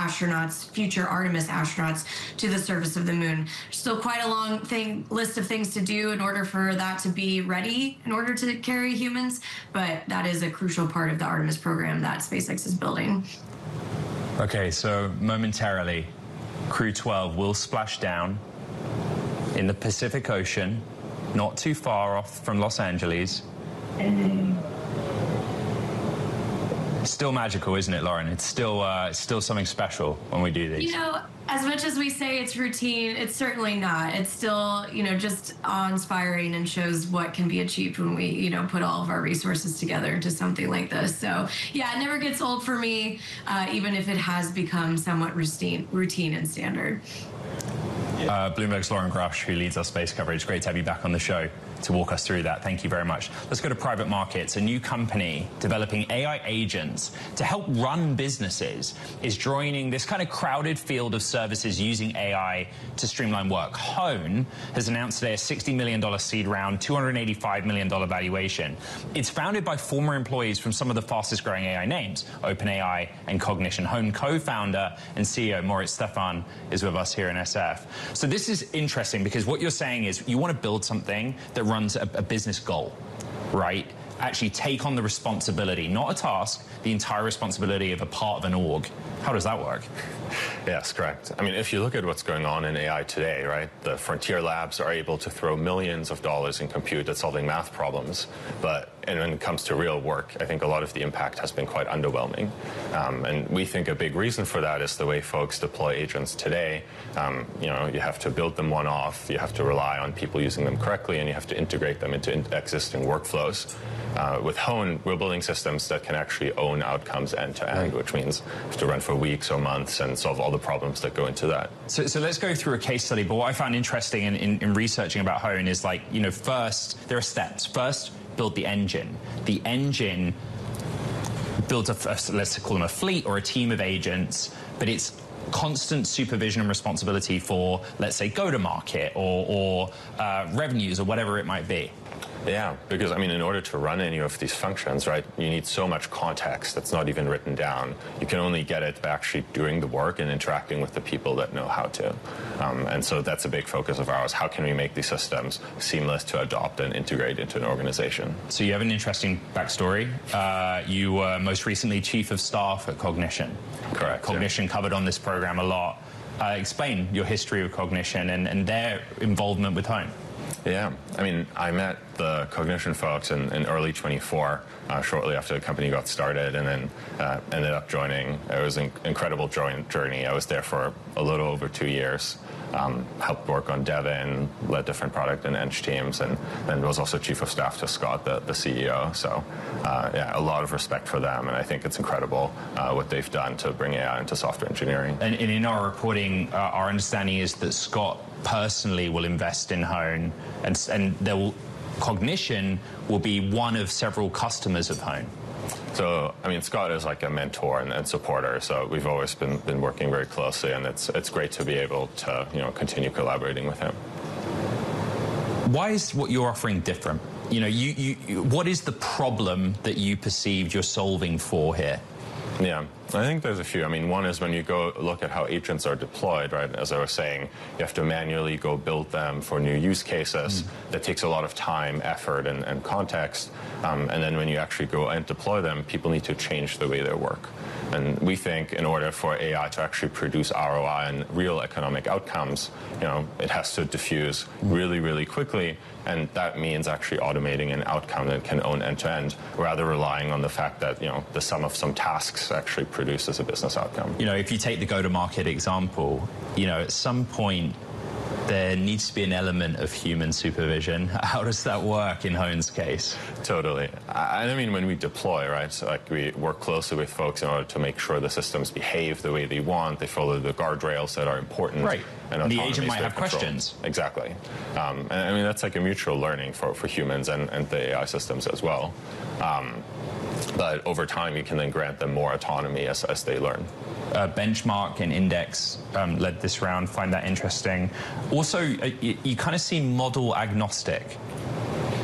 astronauts, future Artemis astronauts, to the surface of the moon. Still quite a long list of things to do in order for that to be ready in order to carry humans, but that is a crucial part of the Artemis program that SpaceX is building. Okay, so momentarily, Crew 12 will splash down in the Pacific Ocean, not too far off from Los Angeles. Still magical, isn't it, Lauren? It's still something special when we do these. You know, as much as we say it's routine, it's certainly not. It's still, you know, just awe-inspiring and shows what can be achieved when we, you know, put all of our resources together into something like this. So, yeah, it never gets old for me, even if it has become somewhat routine and standard. Bloomberg's Lauren Grush, who leads our space coverage. Great to have you back on the show to walk us through that. Thank you very much. Let's go to private markets. A new company developing AI agents to help run businesses is joining this kind of crowded field of services using AI to streamline work. Hone has announced today a $60 million seed round, $285 million valuation. It's founded by former employees from some of the fastest growing AI names, OpenAI and Cognition. Hone co-founder and CEO Moritz Stephan is with us here in SF. So this is interesting because what you're saying is you want to build something that runs a business goal, right? Actually take on the responsibility, not a task, the entire responsibility of a part of an org. How does that work? Yes, correct. I mean, if you look at what's going on in AI today, right, the frontier labs are able to throw millions of dollars in compute at solving math problems. And when it comes to real work, I think a lot of the impact has been quite underwhelming. And we think a big reason for that is the way folks deploy agents today. You know, you have to build them one-off, you have to rely on people using them correctly, and you have to integrate them into existing workflows. With Hone, we're building systems that can actually own outcomes end-to-end, which means you have to run for weeks or months and solve all the problems that go into that. So let's go through a case study. But what I found interesting in researching about Hone is, like, you know, first, there are steps. First, build the engine. The engine builds let's call them a fleet or a team of agents, but it's constant supervision and responsibility for, let's say, go-to-market or revenues or whatever it might be. Yeah, because, I mean, in order to run any of these functions, right, you need so much context that's not even written down. You can only get it by actually doing the work and interacting with the people that know how to. And so that's a big focus of ours. How can we make these systems seamless to adopt and integrate into an organization? So you have an interesting backstory. You were most recently chief of staff at Cognition. Correct. Cognition covered on this program a lot. Explain your history of Cognition and their involvement with Hone. Yeah, I mean, I met the Cognition folks in early 24, shortly after the company got started, and then ended up joining. It was an incredible journey. I was there for a little over 2 years, helped work on Devin, led different product and eng teams, and was also chief of staff to Scott, the CEO. So, yeah, a lot of respect for them, and I think it's incredible what they've done to bring AI into software engineering. And in our reporting, our understanding is that Scott personally will invest in Hone, and Cognition will be one of several customers of Hone. So, I mean, Scott is like a mentor and supporter, so we've always been working very closely, and it's great to be able to, you know, continue collaborating with him. Why is what you're offering different? You know, what is the problem that you perceived you're solving for here? Yeah, I think there's a few. I mean, one is when you go look at how agents are deployed, right? As I was saying, you have to manually go build them for new use cases. That takes a lot of time, effort, and context. And then when you actually go and deploy them, people need to change the way they work. And we think in order for AI to actually produce ROI and real economic outcomes, you know, it has to diffuse really, really quickly. And that means actually automating an outcome that can own end-to-end, rather relying on the fact that, you know, the sum of some tasks actually produces a business outcome. You know, if you take the go-to-market example, you know, at some point, there needs to be an element of human supervision. How does that work in Hone's case? Totally. I mean, when we deploy, right, so like we work closely with folks in order to make sure the systems behave the way they want, they follow the guardrails that are important. Right. And the agent might have questions. Exactly. And I mean, that's like a mutual learning for humans and the AI systems as well. But over time, you can then grant them more autonomy as they learn. Benchmark and Index led this round. Find that interesting. Also, you kind of seem model agnostic.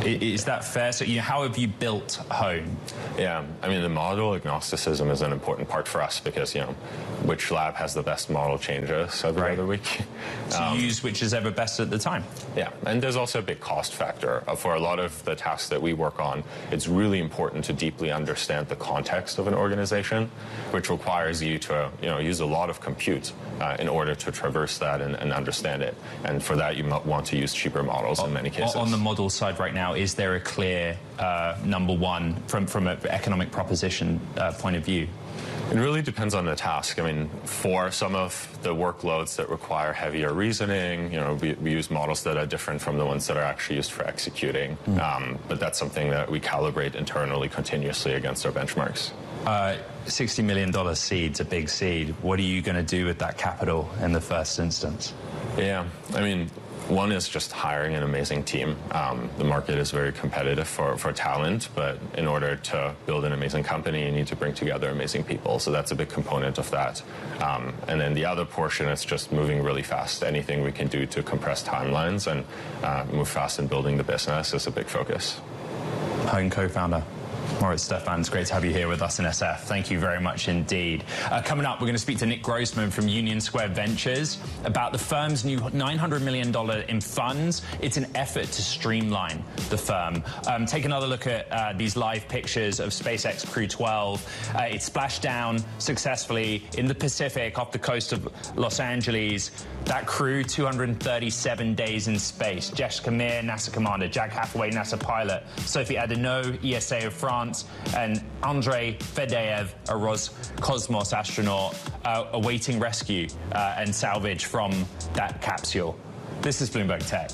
Is that fair? So, how have you built Hone? Yeah, I mean, the model agnosticism is an important part for us because, which lab has the best model changes every other week. So you use which is ever best at the time. Yeah, and there's also a big cost factor. For a lot of the tasks that we work on, it's really important to deeply understand the context of an organization, which requires you to, use a lot of compute in order to traverse that and understand it. And for that, you might want to use cheaper models in many cases. On the model side right now, is there a clear number one from an economic proposition point of view? It really depends on the task. I mean, for some of the workloads that require heavier reasoning, we use models that are different from the ones that are actually used for executing. But that's something that we calibrate internally continuously against our benchmarks. $60 million seed's a big seed. What are you going to do with that capital in the first instance? Yeah, I mean, one is just hiring an amazing team. The market is very competitive for talent, but in order to build an amazing company, you need to bring together amazing people. So that's a big component of that. And then the other portion is just moving really fast. Anything we can do to compress timelines and move fast in building the business is a big focus. Hone co-founder Moritz Stephan, it's great to have you here with us in SF. Thank you very much indeed. Coming up, we're going to speak to Nick Grossman from Union Square Ventures about the firm's new $900 million in funds. It's an effort to streamline the firm. Take another look at these live pictures of SpaceX Crew 12. It splashed down successfully in the Pacific off the coast of Los Angeles. That crew, 237 days in space. Jessica Meir, NASA commander, Jack Hathaway, NASA pilot, Sophie Adenau, ESA of France, and Andrei Fedyaev, a Roscosmos astronaut, awaiting rescue and salvage from that capsule. This is Bloomberg Tech.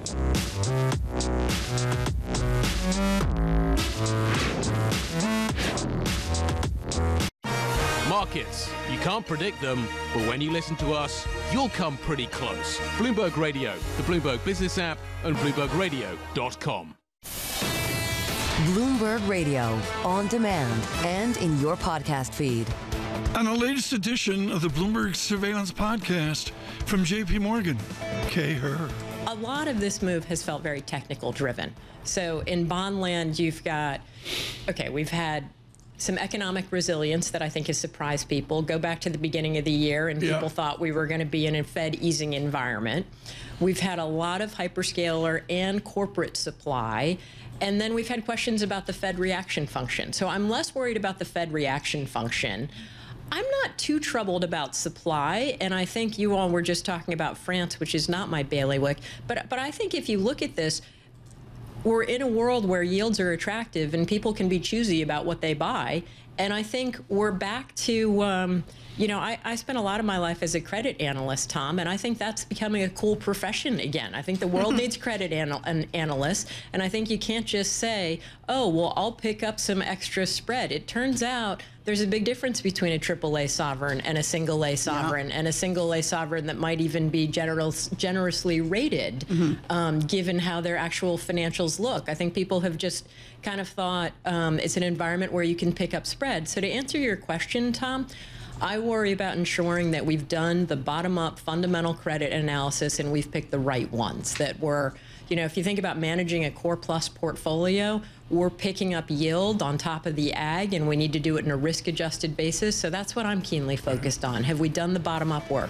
Markets, you can't predict them, but when you listen to us, you'll come pretty close. Bloomberg Radio, the Bloomberg Business app, and BloombergRadio.com. Bloomberg Radio, on demand and in your podcast feed. On the latest edition of the Bloomberg Surveillance Podcast from JP Morgan, Kay Herr. A lot of this move has felt very technical driven. So in bond land, you've got, we've had some economic resilience that I think has surprised people. Go back to the beginning of the year and people thought we were going to be in a Fed easing environment. We've had a lot of hyperscaler and corporate supply. And then we've had questions about the Fed reaction function. So I'm less worried about the Fed reaction function. I'm not too troubled about supply, and I think you all were just talking about France, which is not my bailiwick. But I think if you look at this, we're in a world where yields are attractive and people can be choosy about what they buy. And I think we're back to, I spent a lot of my life as a credit analyst, Tom, and I think that's becoming a cool profession again. I think the world needs credit analysts, and I think you can't just say, oh, well, I'll pick up some extra spread. It turns out there's a big difference between a AAA sovereign and a single A sovereign, and a single A sovereign that might even be generously rated, given how their actual financials look. I think people have just kind of thought it's an environment where you can pick up spread. So to answer your question, Tom, I worry about ensuring that we've done the bottom-up fundamental credit analysis and we've picked the right ones that were, if you think about managing a core plus portfolio, we're picking up yield on top of the ag, and we need to do it in a risk-adjusted basis. So that's what I'm keenly focused on. Have we done the bottom-up work?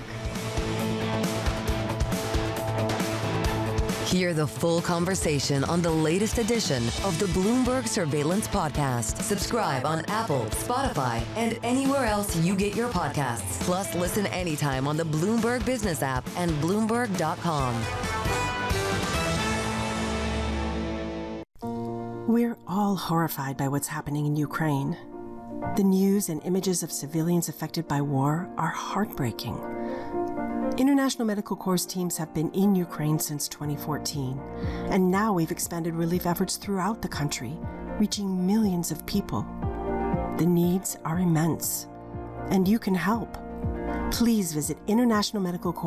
Hear the full conversation on the latest edition of the Bloomberg Surveillance Podcast. Subscribe on Apple, Spotify, and anywhere else you get your podcasts. Plus, listen anytime on the Bloomberg Business app and Bloomberg.com. We're all horrified by what's happening in Ukraine. The news and images of civilians affected by war are heartbreaking. International Medical Corps teams have been in Ukraine since 2014, and now we've expanded relief efforts throughout the country, reaching millions of people. The needs are immense, and you can help. Please visit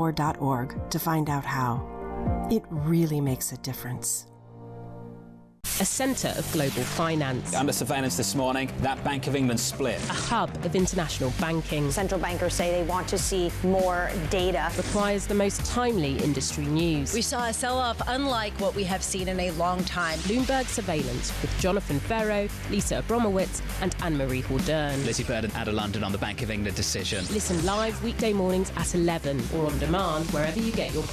internationalmedicalcorps.org to find out how. It really makes a difference. a centre of global finance. Under surveillance this morning, that Bank of England split. A hub of international banking. Central bankers say they want to see more data. Requires the most timely industry news. We saw a sell-off unlike what we have seen in a long time. Bloomberg Surveillance with Jonathan Ferro, Lisa Abromowitz and Anne-Marie Hordern. Lizzie Burden out of London on the Bank of England decision. Listen live weekday mornings at 11 or on demand wherever you get your